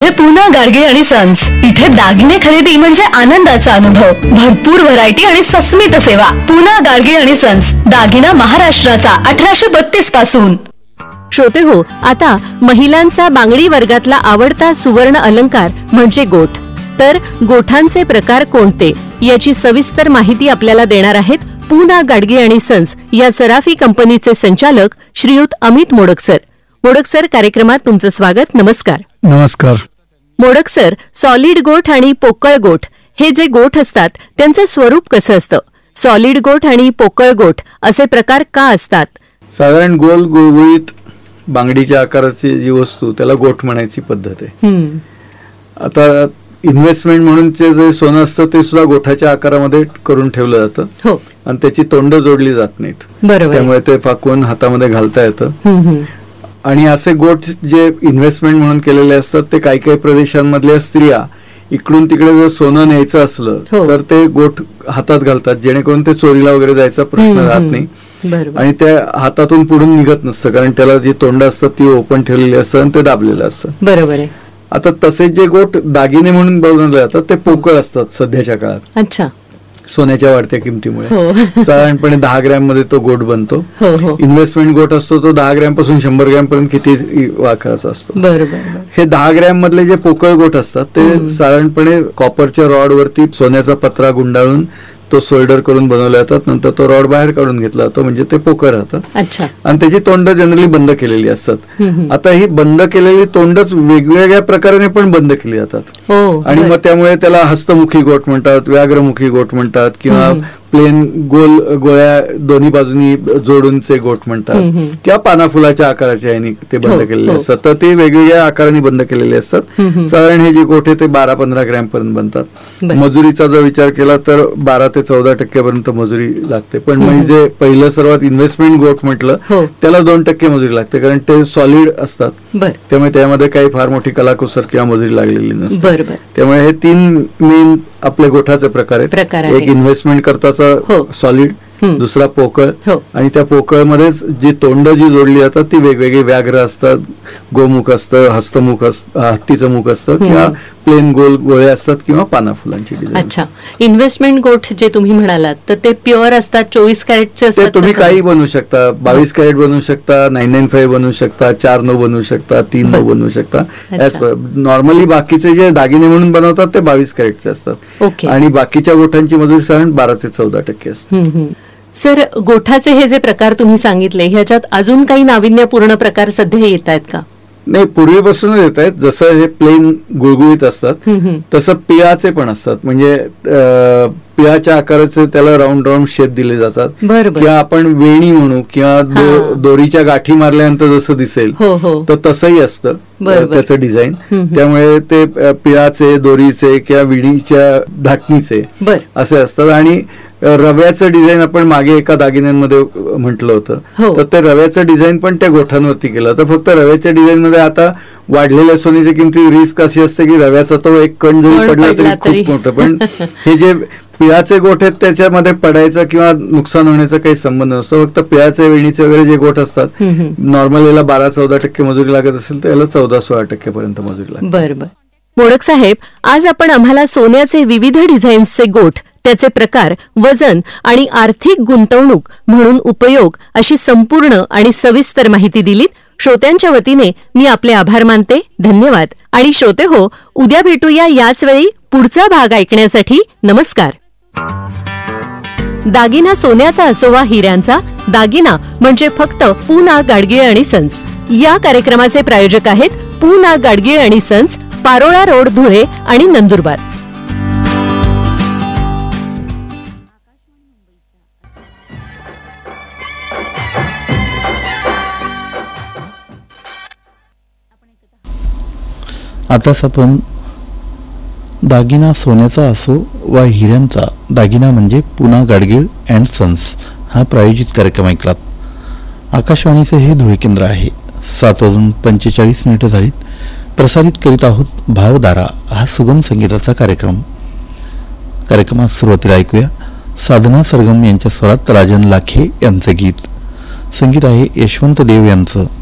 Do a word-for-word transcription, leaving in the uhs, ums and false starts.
इथे पुन्हा गाडगे आणि सन्स. इथे दागिने खरेदी म्हणजे आनंदाचा अनुभव. भरपूर व्हरायटी आणि सस्मित सेवा. पुन्हा गाडगे आणि सन्स, दागिना महाराष्ट्राचा, अठराशे बत्तीस पासून. श्रोते हो, आता महिलांचा बांगडी वर्गातला आवडता सुवर्ण अलंकार म्हणजे गोठ. तर गोठांचे प्रकार कोणते याची सविस्तर माहिती आपल्याला देणार आहेत पुन्हा गाडगे आणि सन्स या सराफी कंपनीचे संचालक श्रीयुत अमित मोडक सर. मोडक सर, कार्यक्रमात तुमचं स्वागत. नमस्कार. नमस्कार. मोडक सर, सॉलिड गोठ आणि पोकळ गोठ हे जे गोठ असतात त्यांचं स्वरूप कसं असतं? सॉलिड गोठ आणि पोकळ गोठ असे प्रकार का असतात? साधारण गोल गुळगुळीत बांगडीच्या आकाराची जी वस्तू त्याला गोठ म्हणायची पद्धत आहे. आता इन्व्हेस्टमेंट म्हणून जे सोनं असतं ते सुद्धा गोठाच्या आकारामध्ये करून ठेवलं जातं आणि त्याची तोंड जोडली जात नाहीत, त्यामुळे ते फाकून हातामध्ये घालता येतं. आणि असे गोठ जे इन्व्हेस्टमेंट म्हणून केलेले असतात ते काही काही प्रदेशांमधल्या स्त्रिया इकडून तिकडे जर सोनं न्यायचं असलं तर ते गोठ हातात घालतात, जेणेकरून ते चोरीला वगैरे जायचा प्रश्न राहत नाही आणि त्या हातातून पुढून निघत नसतं, कारण त्याला जी तोंड असतात ती ओपन ठेवलेली असतं आणि ते दाबलेलं असतं. बरोबर आहे. आता तसे जे गोठ दागिने म्हणून बनवले जातात ते पोकळ असतात सध्याच्या काळात. अच्छा. सोन्याच्या वाढत्या किमतीमुळे साधारणपणे दहा ग्रॅम मध्ये तो गोठ बनतो. इन्व्हेस्टमेंट गोठ असतो तो दहा ग्रॅम पासून शंभर ग्रॅम पर्यंत किती वाखाचा असतो. हे दहा ग्रॅम मधले जे पोकळ गोठ असतात ते साधारणपणे कॉपरच्या रॉड वरती सोन्याचा पत्रा गुंडाळून तो सोल्डर करून बनवला जातात. नंतर तो रॉड बाहेर काढून घेतला जातो, म्हणजे ते पोकळ राहतात आणि त्याची तोंड जनरली बंद केलेली असतात. आता ही बंद केलेली तोंडच वेगवेगळ्या प्रकाराने पण बंद केली जातात आणि मग त्यामुळे त्याला हस्तमुखी गोठ म्हणतात, व्याघ्रमुखी गोठ म्हणतात किंवा प्लेन गोल गोळ्या दोन्ही बाजूनी जोडूनचे गोठ म्हणतात किंवा पानाफुलाच्या आकाराचे आहे ते बंद केलेले असतात. तर ते वेगवेगळ्या आकाराने बंद केलेले असतात. साधारण हे जे गोठ आहे ते बारा पंधरा ग्रॅम पर्यंत बनतात. मजुरीचा जर विचार केला तर बारा ते चौदा टक्क्यापर्यंत मजुरी लागते. पण म्हणजे पहिलं सर्वात इन्व्हेस्टमेंट गोठ म्हटलं त्याला दोन टक्के मजुरी लागते, कारण ते सॉलिड असतात, त्यामुळे त्यामध्ये काही फार मोठी कलाकुसर किंवा मजुरी लागलेली नसते. त्यामुळे हे तीन मेन आपल्या गोठाचे प्रकार आहेत. एक इन्व्हेस्टमेंट करताचा सॉलिड, दुसरा पोकळ आणि त्या पोकळ मध्येच जी तोंड जी जोडली जातात ती वेगवेगळी व्याघ्र असतात, गोमुख असतं, हस्तमुख असतं, हत्तीचं मुख असतं किंवा प्लेन गोल गोळे असतात किंवा पानाफुलांची डिझाईन. अच्छा. इन्व्हेस्टमेंट गोठ जे तुम्ही म्हणालात तर ते प्युअर असतात, चोवीस कॅरेटचे असतात? तुम्ही काही बनवू शकता, बावीस कॅरेट बनवू शकता, नाईन नाईन फाईव्ह बनवू शकता, चार नऊ बनवू शकता, तीन नऊ बनवू शकता. नॉर्मली बाकीचे जे दागिने म्हणून बनवतात ते बावीस कॅरेटचे असतात आणि बाकीच्या गोठांची मजुरी साधारण बारा ते चौदा टक्के असते. सर, गोठाचे हे जे प्रकार तुम्ही सांगितले ह्याच्यात अजून काही नाविन्यपूर्ण प्रकार सध्या येत आहेत का? नाही, पूर्वीपासूनच येत आहेत. जसं हे प्लेन गुळगुळीत असतात तसं पियाचे पण असतात, म्हणजे पियाच्या आकाराचे त्याला राऊंड राऊंड शेप दिले जातात किंवा आपण वेणी म्हणू किंवा दोरीच्या गाठी मारल्यानंतर जसं दिसेल तर तसंही असतं त्याचं डिझाईन. त्यामुळे ते पियाचे, दोरीचे किंवा विणीच्या धाटणीचे असे असतात. आणि रव्याचं डिझाईन आपण मागे एका दागिन्यांमध्ये म्हटलं होतं, तर ते रव्याचं डिझाईन पण त्या गोठांवरती केलं. तर फक्त रव्याच्या डिझाईन मध्ये आता वाढलेल्या सोन्याची किमती रिस्क अशी असते की रव्याचा तो एक कण जरी पडला तरी खूप मोठं, पण हे जे पियाचे गोठ आहेत त्याच्यामध्ये पडायचं किंवा नुकसान होण्याचा काही संबंध नसतो. फक्त पियाचे, वेणीचे वगैरे जे गोठ असतात नॉर्मल याला बारा चौदा टक्के मजुरी लागत असेल तर याला चौदा सोळा टक्क्यापर्यंत मजुरी लागते. बरोबर. मोडक साहेब, आज आपण आम्हाला सोन्याचे विविध डिझाईन्सचे गोठ, त्याचे प्रकार, वजन आणि आर्थिक गुंतवणूक म्हणून उपयोग अशी संपूर्ण आणि सविस्तर माहिती दिलीत. श्रोत्यांच्या वतीने मी आपले आभार मानते. धन्यवाद. आणि श्रोते हो, उद्या भेटूया याच वेळी पुढचा भाग ऐकण्यासाठी. नमस्कार. दागिना सोन्याचा असो वा हिऱ्यांचा, दागिना म्हणजे फक्त पुन्हा गाडगीळ आणि सन्स. या कार्यक्रमाचे प्रायोजक आहेत पुन्हा गाडगीळ आणि सन्स, पारोळा रोड, धुळे आणि नंदुरबार. आताच आपण दागिना सोन्याचा असो वा हिऱ्यांचा, दागिना म्हणजे पुन्हा गाडगीळ अँड सन्स हा प्रायोजित कार्यक्रम ऐकलात. आकाशवाणीचे हे धुळे केंद्र आहे. सात वाजून पंचेचाळीस मिनिटं झालीत. प्रसारित करीत आहोत भावधारा हा सुगम संगीताचा कार्यक्रम. कार्यक्रमात सुरुवातीला ऐकूया साधना सरगम यांच्या स्वरात राजन लाखे यांचं गीत. संगीत आहे यशवंत देव यांचं.